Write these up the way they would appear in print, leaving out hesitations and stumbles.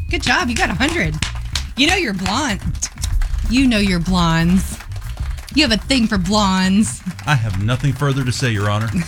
Good job. You got 100. You know you're blonde. You know you're blondes. You have a thing for blondes. I have nothing further to say, Your Honor.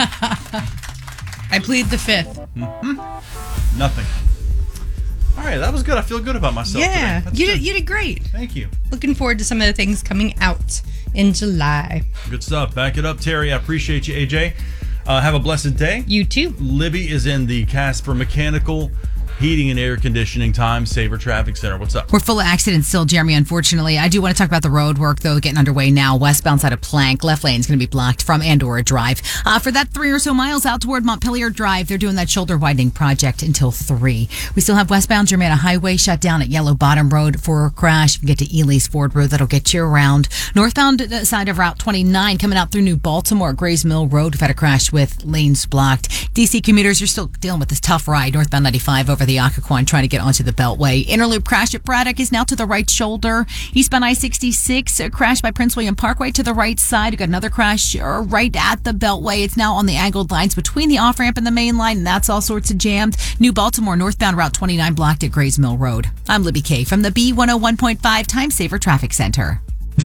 I plead the fifth. Nothing. All right, that was good. I feel good about myself Yeah, today. you did great. Thank you. Looking forward to some of the things coming out in July. Good stuff. Back it up, Terry. I appreciate you, AJ. Have a blessed day. You too. Libby is in the Casper Mechanical Heating and Air Conditioning Time Saver Traffic Center. What's up? We're full of accidents still, Jeremy, unfortunately. I do want to talk about the road work, though, getting underway now. Westbound side of Plank. Left lane is going to be blocked from Andorra Drive. For that 3 or so miles out toward Montpelier Drive, they're doing that shoulder widening project until 3. We still have westbound Germanna Highway shut down at Yellow Bottom Road for a crash. You can get to Ely's Ford Road. That'll get you around. Northbound side of Route 29 coming out through New Baltimore at Grays Mill Road. We've had a crash with lanes blocked. DC commuters are still dealing with this tough ride. Northbound 95 over the Occoquan trying to get onto the Beltway. Interloop crash at Braddock is now to the right shoulder. Eastbound I-66 a crash by Prince William Parkway to the right side. We've got another crash right at the Beltway. It's now on the angled lines between the off-ramp and the main line, and that's all sorts of jammed. New Baltimore northbound Route 29 blocked at Grays Mill Road. I'm Libby Kay from the B101.5 Time Saver Traffic Center.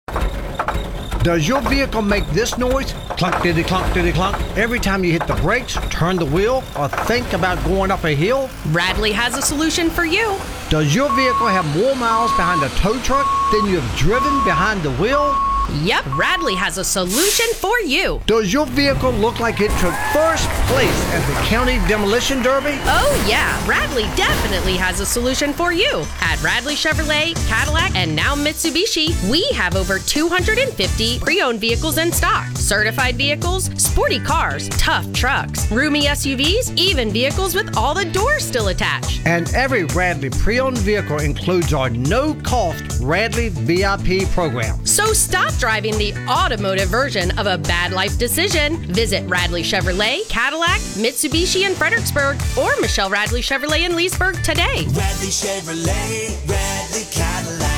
Does your vehicle make this noise? Clunk, diddy, clunk, diddy, clunk. Every time you hit the brakes, turn the wheel, or think about going up a hill? Radley has a solution for you. Does your vehicle have more miles behind a tow truck than you have driven behind the wheel? Yep, Radley has a solution for you. Does your vehicle look like it took first place at the County Demolition Derby? Oh yeah, Radley definitely has a solution for you. At Radley Chevrolet, Cadillac, and now Mitsubishi, we have over 250 pre-owned vehicles in stock. Certified vehicles, sporty cars, tough trucks, roomy SUVs, even vehicles with all the doors still attached. And every Radley pre-owned vehicle includes our no-cost Radley VIP program. So stop driving the automotive version of a bad life decision. Visit Radley Chevrolet, Cadillac, Mitsubishi in Fredericksburg, or Michelle Radley Chevrolet in Leesburg today. Radley Chevrolet, Radley Cadillac.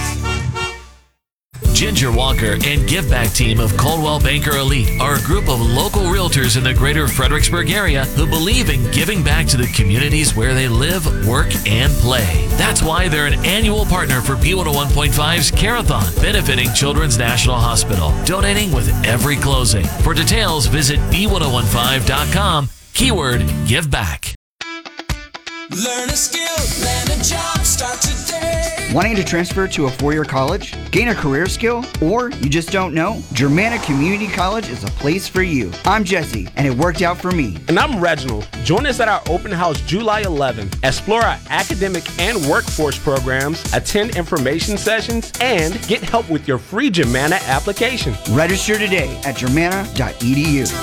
Ginger Walker and Give Back team of Coldwell Banker Elite are a group of local realtors in the greater Fredericksburg area who believe in giving back to the communities where they live, work, and play. That's why they're an annual partner for B101.5's Carathon, benefiting Children's National Hospital, donating with every closing. For details, visit B1015.com, keyword Give Back. Learn a skill, land a job, start today. Wanting to transfer to a four-year college, gain a career skill, or you just don't know? Germanna Community College is a place for you. I'm Jesse, and it worked out for me. And I'm Reginald. Join us at our open house July 11th. Explore our academic and workforce programs, attend information sessions, and get help with your free Germanna application. Register today at germanna.edu.